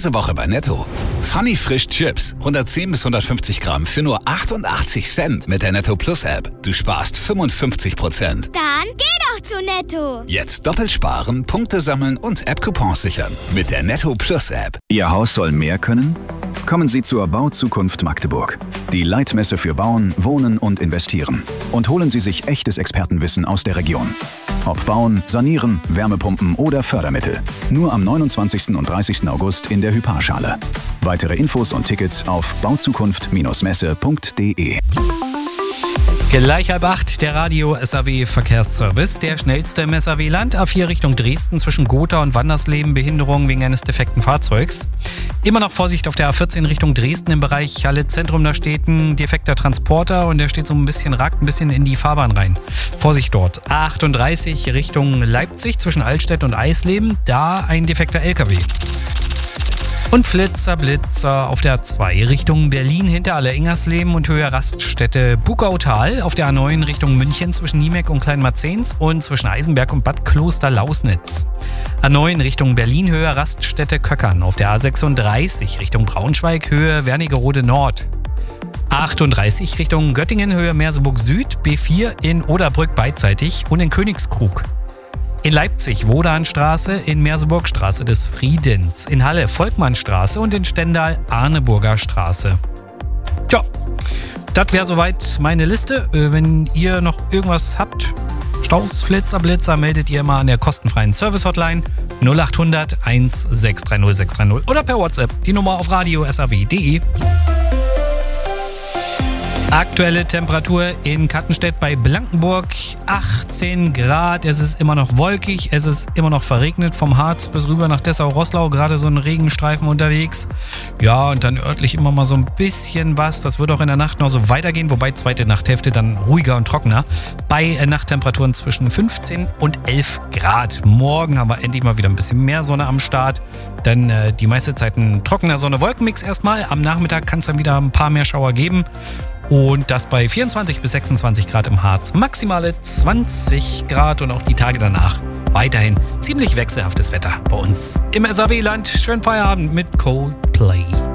Diese Woche bei Netto. Funny Frisch Chips. 110 bis 150 Gramm für nur 88 Cent mit der Netto Plus App. Du sparst 55%. Dann geh doch zu Netto. Jetzt doppelt sparen, Punkte sammeln und App-Coupons sichern. Mit der Netto Plus App. Ihr Haus soll mehr können? Kommen Sie zur Bauzukunft Magdeburg. Die Leitmesse für Bauen, Wohnen und Investieren. Und holen Sie sich echtes Expertenwissen aus der Region. Ob Bauen, Sanieren, Wärmepumpen oder Fördermittel. Nur am 29. und 30. August in der Hyparschale. Weitere Infos und Tickets auf bauzukunft-messe.de. Gleich 7:30, der Radio-SAW-Verkehrsservice. Der schnellste im SAW-Land. A4 Richtung Dresden zwischen Gotha und Wandersleben. Behinderung wegen eines defekten Fahrzeugs. Immer noch Vorsicht auf der A14 Richtung Dresden im Bereich Halle Zentrum. Da steht ein defekter Transporter und der steht so ein bisschen, ragt ein bisschen in die Fahrbahn rein. Vorsicht dort. A38 Richtung Leipzig zwischen Altstedt und Eisleben. Da ein defekter LKW. Und Blitzer auf der A2 Richtung Berlin hinter Alle-Ingersleben und Höhe Raststätte Bugautal. Auf der A9 Richtung München zwischen Niemek und Kleinmarzens und zwischen Eisenberg und Bad Kloster-Lausnitz. A9 Richtung Berlin Höhe Raststätte Köckern. Auf der A36 Richtung Braunschweig Höhe Wernigerode Nord. A38 Richtung Göttingen Höhe Merseburg Süd. B4 in Oderbrück beidseitig und in Königskrug. In Leipzig Wodanstraße, in Merseburg Straße des Friedens, in Halle Volkmannstraße und in Stendal Arneburger Straße. Tja, das wäre soweit meine Liste. Wenn ihr noch irgendwas habt, Staus, Blitzer, meldet ihr mal an der kostenfreien Service-Hotline 0800 1630 630 oder per WhatsApp die Nummer auf radio.saw.de. Aktuelle Temperatur in Kattenstedt bei Blankenburg 18 Grad. Es ist immer noch wolkig, es ist immer noch verregnet. Vom Harz bis rüber nach Dessau-Roßlau gerade so ein Regenstreifen unterwegs. Ja, und dann örtlich immer mal so ein bisschen was. Das wird auch in der Nacht noch so weitergehen, wobei zweite Nachthälfte dann ruhiger und trockener. Bei Nachttemperaturen zwischen 15 und 11 Grad. Morgen haben wir endlich mal wieder ein bisschen mehr Sonne am Start. Dann die meiste Zeit ein trockener Sonne-Wolken-Mix erstmal. Am Nachmittag kann es dann wieder ein paar mehr Schauer geben. Und das bei 24 bis 26 Grad im Harz. Maximale 20 Grad und auch die Tage danach weiterhin ziemlich wechselhaftes Wetter bei uns im SAW-Land. Schönen Feierabend mit Coldplay.